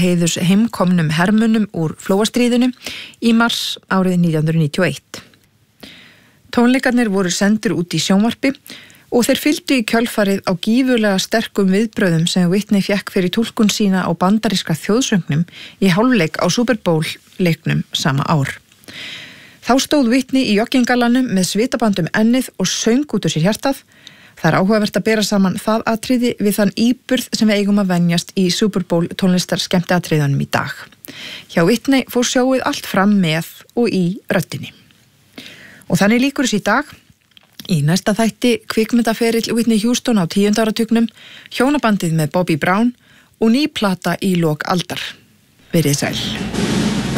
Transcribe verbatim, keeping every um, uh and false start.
heiðurs heimkomnum hermunum úr Flóastríðinu í mars árið nítján hundruð níutíu og eitt. Tónleikarnir voru sendir út í sjónvarpi og þeir fylgdu í kjölfarið á gífurlega sterkum viðbröðum sem Whitney fékk fyrir túlkun sína á bandaríska þjóðsöngnum í hálfleik á Super Bowl leiknum sama ár. Þá stóð Whitney í joggingalanum með svitaband um ennið og söng út úr sér hjartað. Það er áhugavert að bera saman það atriði við þann íburð sem við eigum að venjast í Super Bowl tónlistar skemmtiatriðunum í dag. Hjá Whitney fór sjóið allt fram með og í röddinni. Og þannig lýkur þess í dag. Í næsta þætti kvikmyndaferill Whitney Houston á tíunda áratugnum, hjónabandið með Bobby Brown og ný plata í lok aldar. Verið sæl.